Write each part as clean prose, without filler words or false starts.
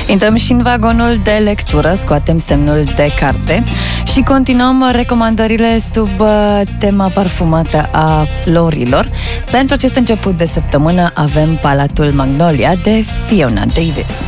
Intrăm și în vagonul de lectură, scoatem semnul de carte și continuăm recomandările sub tema parfumată a florilor. Pentru acest început de săptămână avem Palatul Magnolia de Fiona Davis.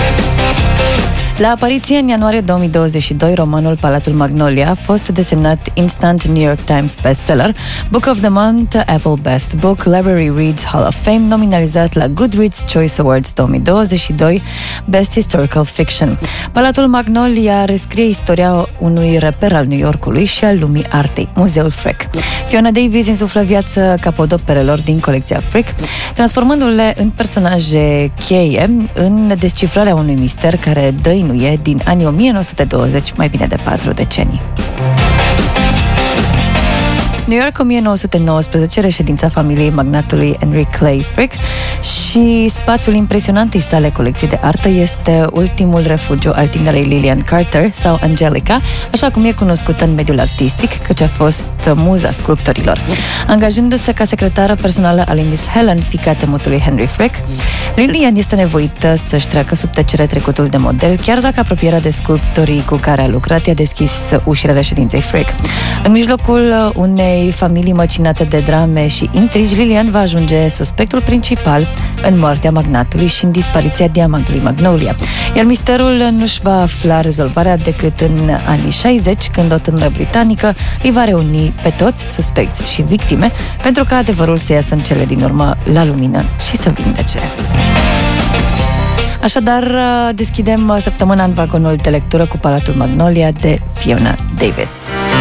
La apariție în ianuarie 2022, romanul Palatul Magnolia a fost desemnat Instant New York Times bestseller, Book of the Month, Apple Best Book, Library Reads Hall of Fame, nominalizat la Goodreads Choice Awards 2022, Best Historical Fiction. Palatul Magnolia rescrie istoria unui reper al New Yorkului și al lumii artei, Muzeul Frick. Fiona Davis insuflă viață capodoperelor din colecția Frick, transformându-le în personaje cheie în descifrarea unui mister care dăinuie din anii 1920, mai bine de 4 decenii. New York, 1919, reședința familiei magnatului Henry Clay Frick și spațiul impresionantei sale colecții de artă este ultimul refugiu al tinerei Lillian Carter sau Angelica, așa cum e cunoscută în mediul artistic, căci a fost muza sculptorilor. Angajându-se ca secretară personală a lui Miss Helen, fiica temutului Henry Frick, Lillian este nevoită să-și treacă sub tăcere trecutul de model, chiar dacă apropierea de sculptorii cu care a lucrat i-a deschis ușile reședinței Frick. În mijlocul unei familii măcinate de drame și intrigi, Lillian va ajunge suspectul principal în moartea magnatului și în dispariția diamantului Magnolia. Iar misterul nu-și va afla rezolvarea decât în anii 60, când o tânără britanică îi va reuni pe toți, suspecți și victime, pentru ca adevărul să iasă în cele din urmă la lumină și să vindece. Așadar, deschidem săptămâna în vagonul de lectură cu Palatul Magnolia de Fiona Davis.